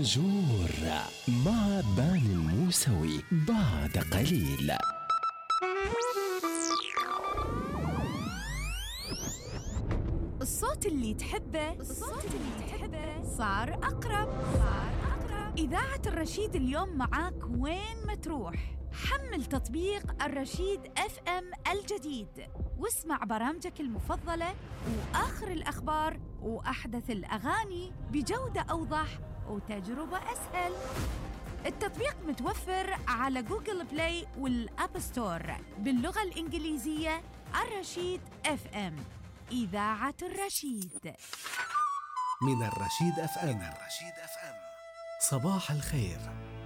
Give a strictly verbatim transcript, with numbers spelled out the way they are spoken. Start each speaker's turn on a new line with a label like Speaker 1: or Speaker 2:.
Speaker 1: بونجور مع بان الموسوي بعد قليل.
Speaker 2: الصوت اللي تحبه الصوت اللي تحبه صار أقرب صار أقرب. إذاعة الرشيد اليوم معاك وين ما تروح. حمل تطبيق الرشيد اف ام الجديد واسمع برامجك المفضلة وآخر الأخبار وأحدث الأغاني بجودة أوضح وتجربة أسهل. التطبيق متوفر على جوجل بلاي والأب ستور باللغة الإنجليزية. الرشيد اف ام، إذاعة الرشيد.
Speaker 3: من الرشيد اف ام. من الرشيد اف ام. صباح الخير.